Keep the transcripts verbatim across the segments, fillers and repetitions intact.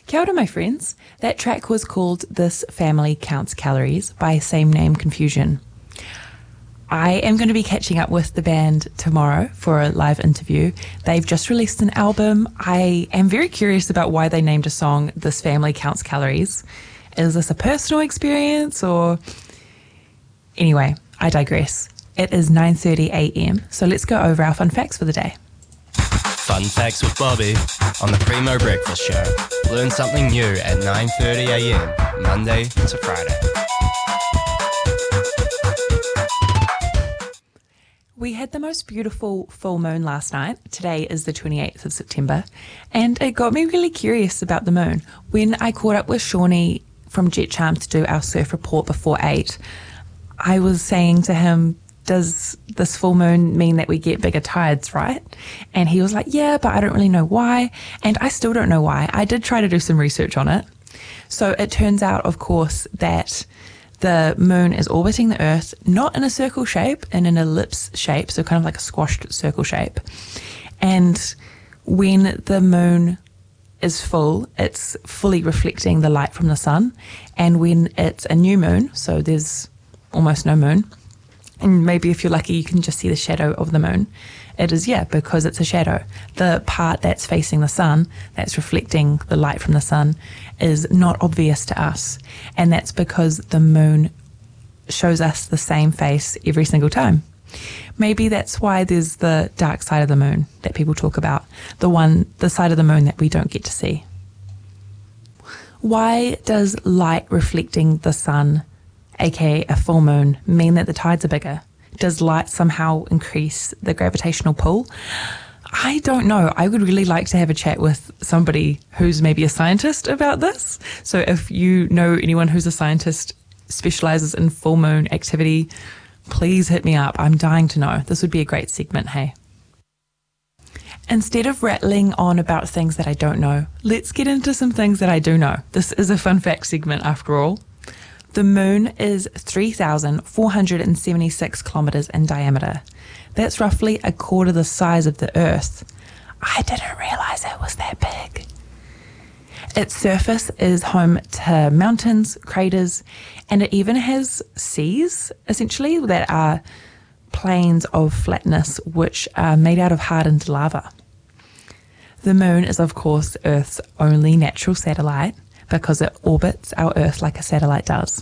Kia ora, my friends. That track was called This Family Counts Calories by Same Name Confusion. I am going to be catching up with the band tomorrow for a live interview. They've just released an album. I am very curious about why they named a song This Family Counts Calories. Is this a personal experience or... Anyway, I digress. It is nine thirty a m, so let's go over our fun facts for the day. Fun Facts with Bobby on the Primo Breakfast Show. Learn something new at nine thirty a m, Monday to Friday. We had the most beautiful full moon last night. Today is the twenty-eighth of September, and it got me really curious about the moon. When I caught up with Shawnee from Jet Charm to do our surf report before eight, I was saying to him, does this full moon mean that we get bigger tides, right? And he was like, yeah, but I don't really know why. And I still don't know why. I did try to do some research on it. So it turns out, of course, that the moon is orbiting the Earth, not in a circle shape, in an ellipse shape, so kind of like a squashed circle shape. And when the moon is full, it's fully reflecting the light from the sun. And when it's a new moon, so there's almost no moon, and maybe if you're lucky you can just see the shadow of the moon, it is, yeah, because it's a shadow. The part that's facing the sun, that's reflecting the light from the sun, is not obvious to us, and that's because the moon shows us the same face every single time. Maybe that's why there's the dark side of the moon that people talk about, the one, the side of the moon that we don't get to see. Why does light reflecting the sun, aka a full moon, mean that the tides are bigger? Does light somehow increase the gravitational pull? I don't know. I would really like to have a chat with somebody who's maybe a scientist about this. So if you know anyone who's a scientist, specializes in full moon activity, please hit me up. I'm dying to know. This would be a great segment, hey? Instead of rattling on about things that I don't know, let's get into some things that I do know. This is a fun fact segment after all. The moon is three thousand four hundred seventy-six kilometres in diameter. That's roughly a quarter the size of the Earth. I didn't realise it was that big. Its surface is home to mountains, craters, and it even has seas, essentially, that are plains of flatness which are made out of hardened lava. The moon is, of course, Earth's only natural satellite, because it orbits our Earth like a satellite does.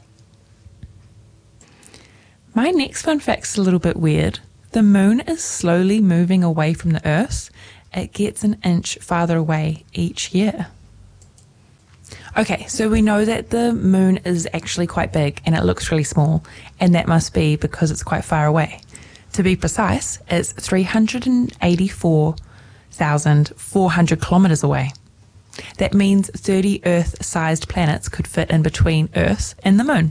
My next fun fact's a little bit weird. The moon is slowly moving away from the Earth. It gets an inch farther away each year. Okay, so we know that the moon is actually quite big and it looks really small, and that must be because it's quite far away. To be precise, it's three hundred eighty-four thousand four hundred kilometres away. That means thirty Earth-sized planets could fit in between Earth and the moon.